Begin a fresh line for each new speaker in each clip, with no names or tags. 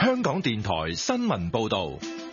香港電台新聞報道。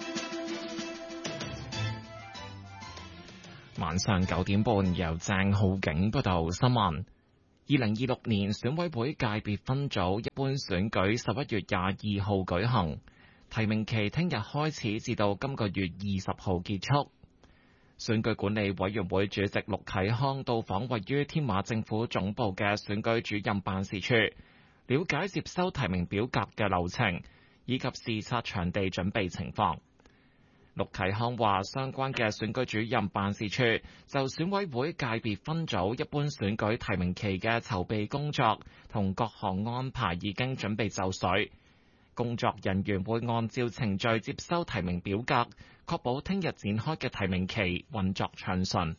晚上9點半，由鄭浩景報道新聞。2026年選委會界別分組一般選舉11月22號舉行，提名期聽日開始至到今個月20號結束。選舉管理委員會主席陸啟康到訪位於添馬政府總部嘅選舉主任辦事處，了解接收提名表格嘅流程，以及視察場地準備情況。陸啟康話，相關嘅選舉主任辦事處就選委會界別分組一般選舉提名期嘅籌備工作同各項安排已經準備就緒，工作人員會按照程序接收提名表格，確保聽日展開嘅提名期運作暢順。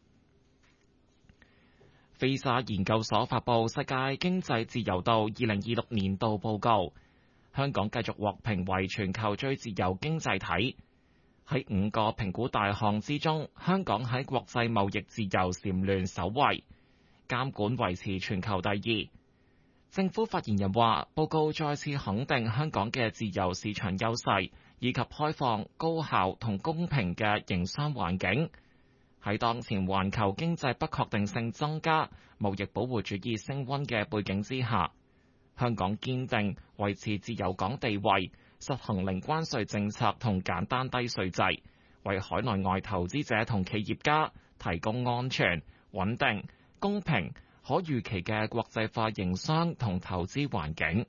菲沙研究所發布世界經濟自由度2026年度報告，香港繼續獲評為全球最自由經濟體。喺5個評估大項之中，香港喺國際貿易自由蟬聯首位，監管維持全球第2。政府發言人話，報告再次肯定香港嘅自由市場優勢，以及開放、高效同公平嘅營商環境。喺當前環球經濟不確定性增加、貿易保護主義升溫嘅背景之下，香港堅定維持自由港地位，實行零關稅政策同簡單低稅制，為海內外投資者同企業家提供安全、穩定、公平、可預期嘅國際化營商同投資環境。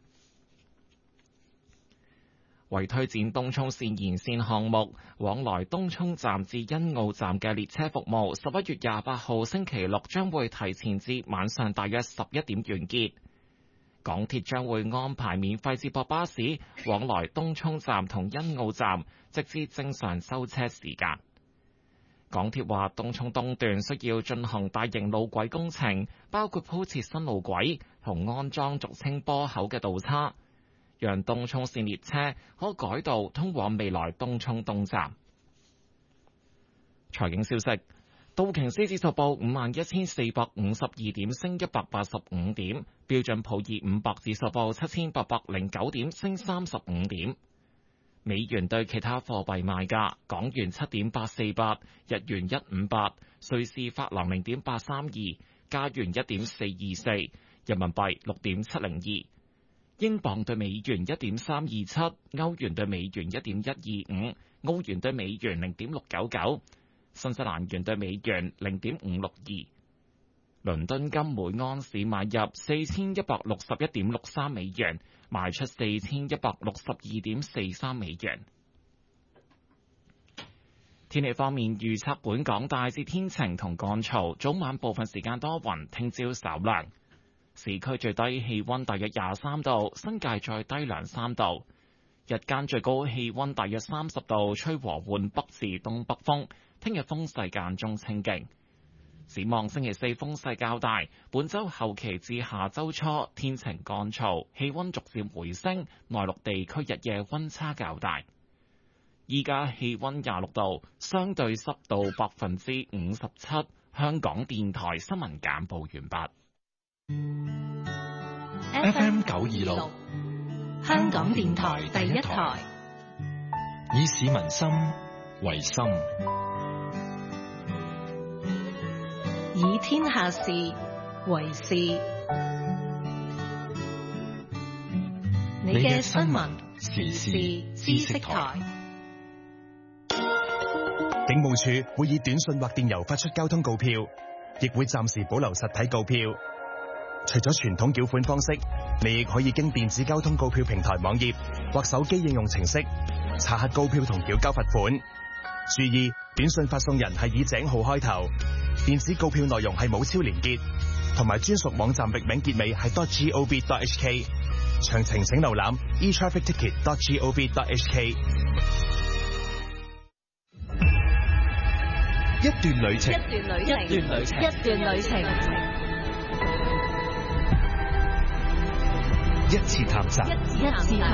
為推展東涌綫延綫項目，往來東涌站至欣澳站嘅列車服務11月28號星期六將會提前至晚上大約11點完結。港鐵將會安排免費接駁巴士往來東涌站同欣澳站，直至正常收車時間。港鐵話，東涌東段需要進行大型路軌工程，包括鋪設新路軌同安裝俗稱波口嘅道岔，讓東涌綫列車可改道通往未來東涌東站。財經消息。道瓊斯指數報51,452點，升185點；標準普爾500指數報7,809點，升35點。美元對其他貨幣賣價：港元7.848，日元158，瑞士法郎0.832，加元1.424，人民幣6.702，英鎊對美元1.327，歐元對美元1.125，澳元對美元0.699。新西蘭元對美元0.562，倫敦金每盎司買入4161.63美元，賣出4162.43美元。天氣方面，預測本港大致天晴同乾燥，早晚部分時間多雲，聽朝稍涼。市區最低氣溫大約23度，新界再低2-3度。日間最高氣溫大約30度，吹和緩北至東北風。聽日風勢間中清勁，展望星期四風勢較大，本週後期至下週初天晴乾燥，氣溫逐漸回升，內陸地區日夜溫差較大。依家氣溫26度，相對濕度57%。香港電台新聞簡報完畢。
FM 926，
香港電台第一台，
以市民心為心，
以天下事為事。你嘅新聞時事知識台。
警務處會以短信或電郵發出交通告票，亦會暫時保留實體告票。除咗傳統繳款方式，你亦可以經電子交通告票平台網頁或手機應用程式查核告票同繳交罰款。注意，短信發送人係以井號開頭，電子告票內容係冇超連結，同埋專屬網站域名結尾係 .gov.hk。詳情請瀏覽 etrafficticket.gov.hk。
一段旅程，一次探索，